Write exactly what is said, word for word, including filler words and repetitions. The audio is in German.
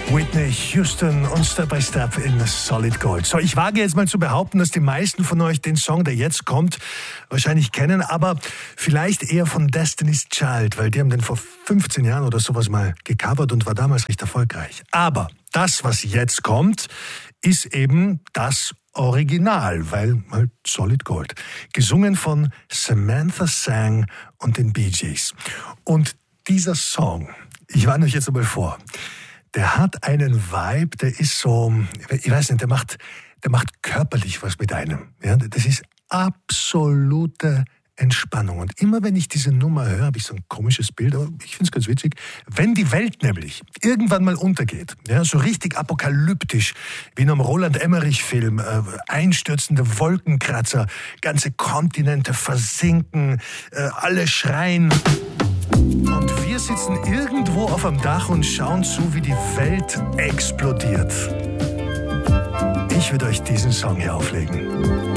Whitney Houston und Step by Step in Solid Gold. So, ich wage jetzt mal zu behaupten, dass die meisten von euch den Song, der jetzt kommt, wahrscheinlich kennen, aber vielleicht eher von Destiny's Child, weil die haben den vor fünfzehn Jahren oder sowas mal gecovert und war damals recht erfolgreich. Aber das, was jetzt kommt, ist eben das Original, weil halt Solid Gold. Gesungen von Samantha Sang und den Bee Gees. Und dieser Song, ich warne euch jetzt einmal vor, der hat einen Vibe, der ist so, ich weiß nicht, der macht, der macht körperlich was mit einem. Ja, das ist absolute Entspannung. Und immer wenn ich diese Nummer höre, habe ich so ein komisches Bild, aber ich finde es ganz witzig. Wenn die Welt nämlich irgendwann mal untergeht, ja, so richtig apokalyptisch, wie in einem Roland-Emmerich-Film, äh, einstürzende Wolkenkratzer, ganze Kontinente versinken, äh, alle schreien. Und wir sitzen irgendwo auf dem Dach und schauen zu, wie die Welt explodiert. Ich würde euch diesen Song hier auflegen.